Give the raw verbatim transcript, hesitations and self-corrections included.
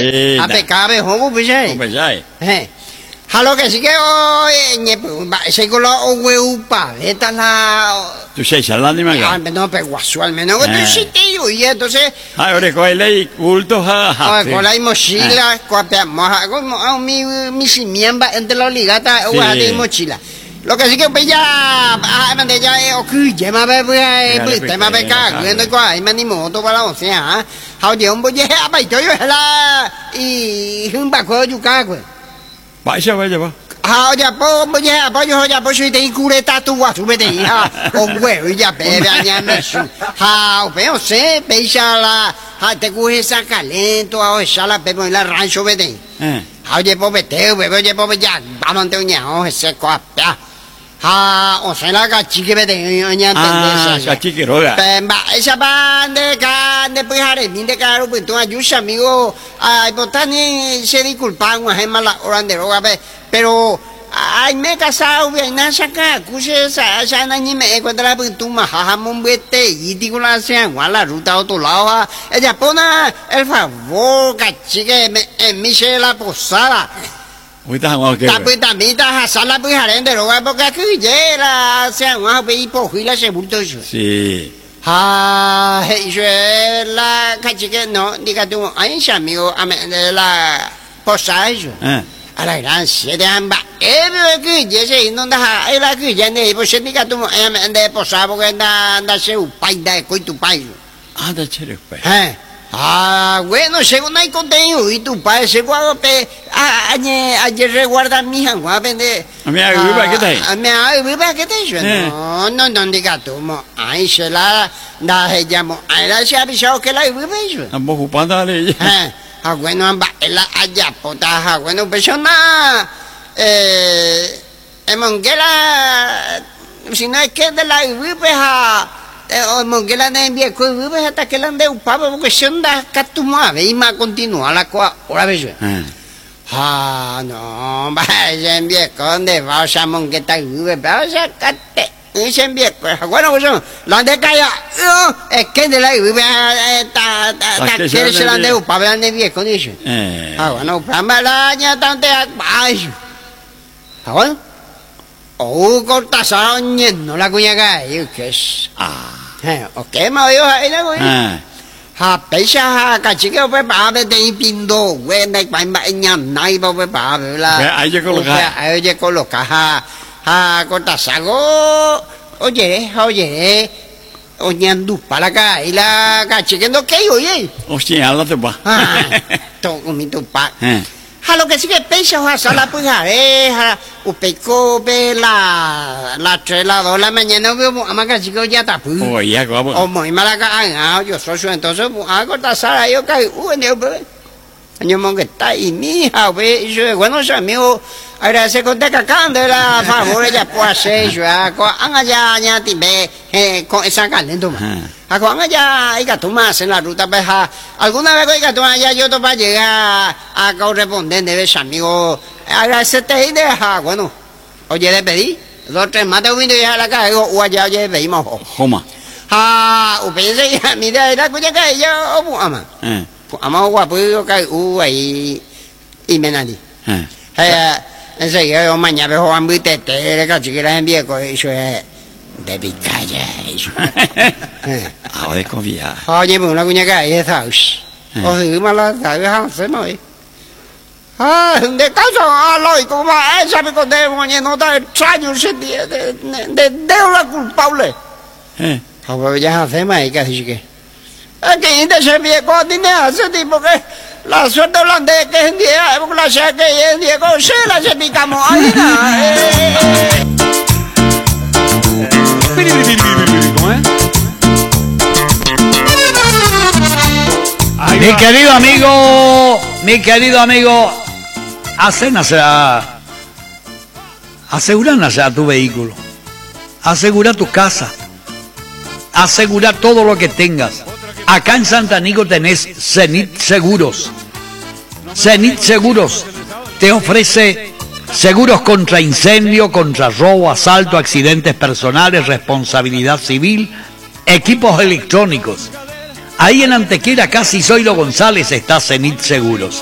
eh a pecabe hogo bejai bejai eh halo que sí que hoy ñe se colo upa eta la tu sei salani maga no pe guaso al menos tu sí tío y entonces ah ore ko lei culto ha ah con la mochila con pe moja con mi mi simiamba entre la ligata o de mochila lo que sí que pues ya ah mande ya o cứ je ma be be te ma be ka cuando qua ai mani moto para o sea hao je un bo je a bai tôi la y hưng ba ko ju ka ko bãi sao bây giờ ba hao ja po bo je po jo ja po suy te cureta tu wa su be te ha o we ya be be nya me su hao pe o se pe sha la ha te cu esa calento o sha la pe la rancho be te hao je po be te be je po be ya vamos te nya o se ko pa ha o se la ga chi ke be te nya te ah ga chi ke ro ga pe ba esa ban de ka de pe hare min de ka ro pe tu ayuda amigo ai botani se disculpan wa he mala oran de ro be pero ai me casado bien na saca cuse sa sa na ni me encuentra pe tu ma ha mon bete y digo la se wa la ruta otro lado ella pona el favor ka chi ke me mi se la posada Uita ngao ke. Tapi tapi ta sala pu haren de ro porque que llega se ngao pe po huila se bulto yo. Sí. Ha, he je la ka chi ke no diga tu ai sa amigo ame la posada yo. Eh. Ala gran se de amba. E que je se no da ai la que je ne po se diga tu ame de posada porque da da se u pai da coi tu pai. Ah, da chere pai. Eh. Ah, bueno, según hay contenido y tu padre se guape, a añe ayer reguarda mi hija guape de. A mí hay viva que te. A mí hay viva que te. No, no, no diga tú, mo. Ahí se la da se llamó. Ahí la se ha avisado que la viva eso. Ambos ocupando le. Eh, ah, bueno, amba la allá pota, bueno, persona eh en Monguela si no es que de la viva o Monguela ne bien ko vive hasta que la ande upaba porque sonda catuma ve ma continua la qua ora vejo ah no ba je bien con de va sa Mongueta vive ba sa catte se bien bueno pues la de calla es que de la vive ta ta que se la ande upaba ande bien con eso ah bueno para la ya tante ay ah bueno oh corta no la cuña que que es ah eh okay mà yêu hay đó quý ha bây giờ ha cả chỉ có phải bảo về đây pin đồ quên đây phải买nhầm này bao phải bảo là ai cho con cả ai cho con lộc cả ha ha con ta sao có o gì o gì o nhầm đủ para cái là cả chỉ cái nó cái gì hostia habla te ba to mi tu pa ha lo que sí que pesa ha sala pues ha eh ha upeco be la la tres la dos la mañana veo amaga chico ya está pues oh ya go o muy mala ka ah yo soy yo entonces hago ta sala yo que u ne be año mon que está y mi hija ve yo bueno yo amigo ahora se conté que acá de la favor ya puede hacer yo con allá ya tibe con esa calento a con allá hay que tomar en la ruta peja alguna vez hay que tomar allá yo para llegar a corresponder de ese amigo ahora se te deja bueno oye de pedir dos tres más de un minuto ya la cae o allá oye pedimos Joma ah o pensé ya mira era que ya cae yo o ama eh ama guapo yo cae u ahí y menadi eh eh ese yo mañana veo a mi tete le cachi que la envíe con eso es de picalla eso ah de confía oye pues una cuña cae esa o si más la sabe ha se no ah de caso a lo y como esa me conté mañana no está extraño se de de de la culpable eh a ver ya hace más que así que aquí de se me con dinero ese tipo que la suerte holandesa que es día porque la sé que es día con se la se picamos ahí mi querido amigo mi querido amigo hacénase a aseguránase a tu vehículo, asegura tu casa, asegura todo lo que tengas. Acá en Santa Nico tenés Zenit Seguros. Zenit Seguros te ofrece seguros contra incendio, contra robo, asalto, accidentes personales, responsabilidad civil, equipos electrónicos. Ahí en Antequera, casi Zoilo González, está Zenit Seguros.